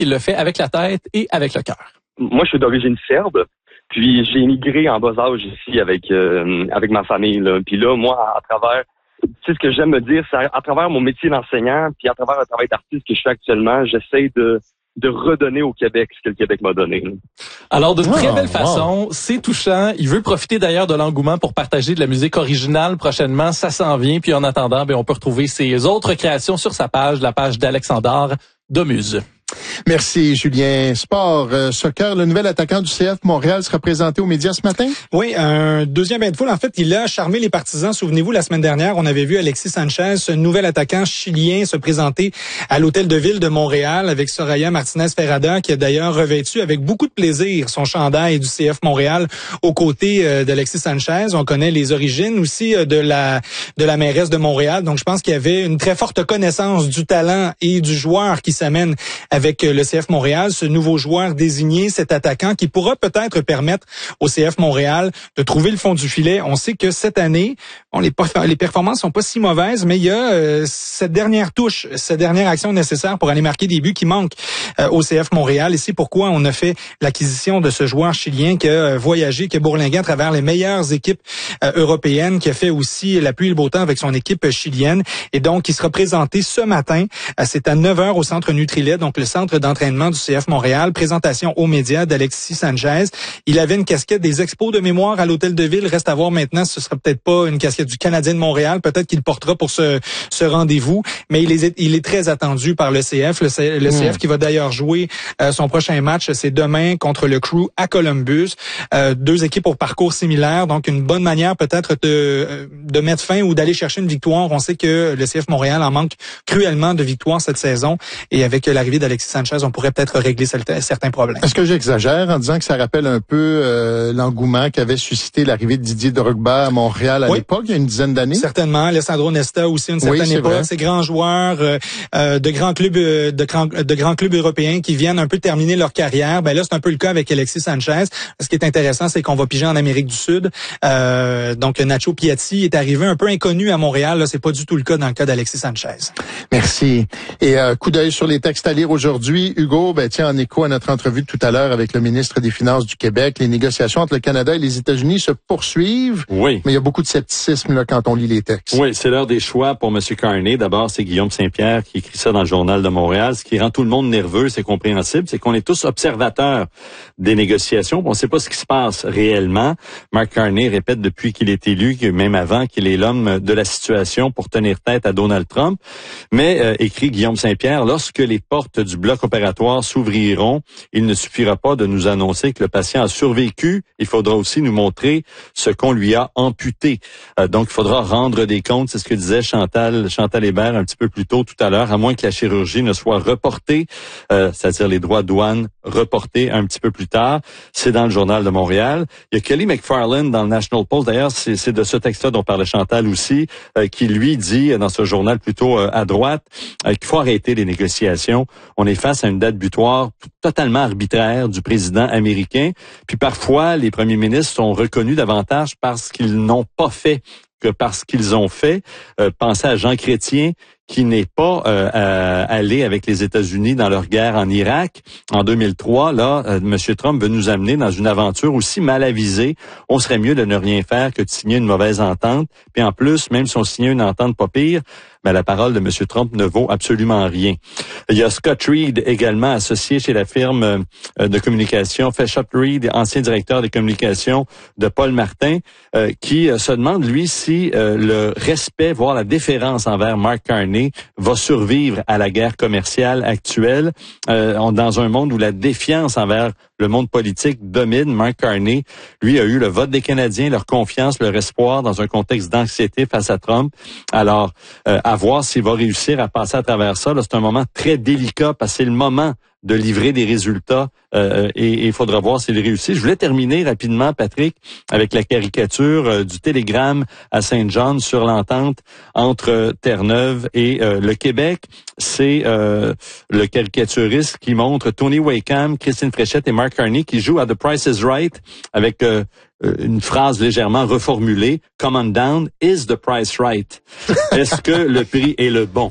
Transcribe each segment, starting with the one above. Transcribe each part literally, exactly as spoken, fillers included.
qu'il le fait avec la tête et avec le cœur. Moi, je suis d'origine serbe. Puis j'ai émigré en bas âge ici avec euh, avec ma famille. Là. Puis là, moi, à travers, tu sais, ce que j'aime me dire, c'est à, à travers mon métier d'enseignant, puis à travers le travail d'artiste que je fais actuellement, j'essaie de de redonner au Québec ce que le Québec m'a donné. Là. Alors, de Wow, très belle façon, wow. c'est touchant. Il veut profiter d'ailleurs de l'engouement pour partager de la musique originale prochainement. Ça s'en vient. Puis en attendant, ben, on peut retrouver ses autres créations sur sa page, la page d'Alexandre Domuse. Merci, Julien. Sport, euh, soccer, le nouvel attaquant du C F Montréal sera présenté aux médias ce matin? Oui, un deuxième bain de foule. En fait, il a charmé les partisans. Souvenez-vous, la semaine dernière, on avait vu Alexis Sanchez, ce nouvel attaquant chilien, se présenter à l'Hôtel de Ville de Montréal avec Soraya Martinez-Ferrada, qui a d'ailleurs revêtu avec beaucoup de plaisir son chandail du C F Montréal aux côtés euh, d'Alexis Sanchez. On connaît les origines aussi euh, de la de la mairesse de Montréal. Donc, je pense qu'il y avait une très forte connaissance du talent et du joueur qui s'amène avec le C F Montréal, ce nouveau joueur désigné, cet attaquant qui pourra peut-être permettre au C F Montréal de trouver le fond du filet. On sait que cette année, bon, les, les performances sont pas si mauvaises, mais il y a euh, cette dernière touche, cette dernière action nécessaire pour aller marquer des buts qui manquent euh, au C F Montréal. Et c'est pourquoi on a fait l'acquisition de ce joueur chilien qui a euh, voyagé, qui a bourlingué à travers les meilleures équipes euh, européennes, qui a fait aussi la pluie et le beau temps avec son équipe euh, chilienne. Et donc, il sera présenté ce matin. Euh, c'est à neuf heures au Centre Nutrilet, donc le centre d'entraînement du C F Montréal. Présentation aux médias d'Alexis Sanchez. Il avait une casquette des Expos de mémoire à l'Hôtel de Ville. Reste à voir maintenant, ce sera peut-être pas une casquette du Canadien de Montréal. Peut-être qu'il portera pour ce, ce rendez-vous. Mais il est, il est très attendu par le C F. Le, C, le mmh. C F qui va d'ailleurs jouer euh, son prochain match, c'est demain contre le Crew à Columbus. Euh, deux équipes au parcours similaire. Donc, une bonne manière peut-être de, de mettre fin ou d'aller chercher une victoire. On sait que le C F Montréal en manque cruellement de victoires cette saison. Et avec l'arrivée d'Alexis Sanchez, on pourrait peut-être régler certains problèmes. Est-ce que j'exagère en disant que ça rappelle un peu euh, l'engouement qu'avait suscité l'arrivée de Didier Drogba à Montréal à oui. l'époque, il y a une dizaine d'années? Certainement. Alessandro Nesta aussi, une certaine oui, époque. Vrai. Ces grands joueurs euh, de grands clubs de, de grands clubs européens qui viennent un peu terminer leur carrière. Ben là, c'est un peu le cas avec Alexis Sanchez. Ce qui est intéressant, c'est qu'on va piger en Amérique du Sud. Euh, donc, Nacho Piatti est arrivé un peu inconnu à Montréal. Là, c'est pas du tout le cas dans le cas d'Alexis Sanchez. Merci. Et euh, coup d'œil sur les textes à lire aujourd'hui. Hugo, ben tiens, en écho à notre entrevue de tout à l'heure avec le ministre des Finances du Québec, les négociations entre le Canada et les États-Unis se poursuivent. Oui. Mais il y a beaucoup de scepticisme là, quand on lit les textes. Oui, c'est l'heure des choix pour M. Carney. D'abord, c'est Guillaume Saint-Pierre qui écrit ça dans le Journal de Montréal. Ce qui rend tout le monde nerveux, c'est compréhensible, c'est qu'on est tous observateurs des négociations. On ne sait pas ce qui se passe réellement. Mark Carney répète depuis qu'il est élu, même avant, qu'il est l'homme de la situation pour tenir tête à Donald Trump. Mais, euh, écrit Guillaume Saint-Pierre, lorsque les portes du bloc opératoire s'ouvriront, il ne suffira pas de nous annoncer que le patient a survécu. Il faudra aussi nous montrer ce qu'on lui a amputé. Euh, donc, il faudra rendre des comptes. C'est ce que disait Chantal, Chantal Hébert un petit peu plus tôt tout à l'heure, à moins que la chirurgie ne soit reportée, euh, c'est-à-dire les droits de douane reportés un petit peu plus tard. C'est dans le Journal de Montréal. Il y a Kelly McFarland dans le National Post. D'ailleurs, c'est, c'est de ce texte-là dont parlait Chantal aussi, euh, qui lui dit, dans ce journal plutôt euh, à droite, euh, qu'il faut arrêter les négociations. On est face à une date butoir totalement arbitraire du président américain. Puis parfois, les premiers ministres sont reconnus davantage parce qu'ils n'ont pas fait que parce qu'ils ont fait. Euh, pensez à Jean Chrétien, qui n'est pas euh, allé avec les États-Unis dans leur guerre en Irak en deux mille trois. Là, euh, M. Trump veut nous amener dans une aventure aussi mal avisée. On serait mieux de ne rien faire que de signer une mauvaise entente. Puis en plus, même si on signait une entente pas pire, ben, la parole de M. Trump ne vaut absolument rien. Il y a Scott Reed, également associé chez la firme euh, de communication Feshup Reed, ancien directeur des communications de Paul Martin, euh, qui euh, se demande, lui, si euh, le respect, voire la déférence envers Mark Carney va survivre à la guerre commerciale actuelle, euh, dans un monde où la défiance envers le monde politique domine. Mark Carney, lui, a eu le vote des Canadiens, leur confiance, leur espoir dans un contexte d'anxiété face à Trump. Alors, euh, à voir s'il va réussir à passer à travers ça. Là, c'est un moment très délicat parce que c'est le moment de livrer des résultats euh, et il faudra voir s'il réussit. Je voulais terminer rapidement, Patrick, avec la caricature euh, du télégramme à Saint-John sur l'entente entre Terre-Neuve et euh, le Québec. C'est euh, le caricaturiste qui montre Tony Wakeham, Christine Fréchette et Mark Carney qui jouent à The Price is Right avec euh, une phrase légèrement reformulée. Come on down, is the price right? Est-ce que le prix est le bon?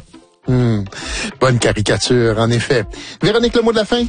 Hum, bonne caricature, en effet. Véronique, le mot de la fin?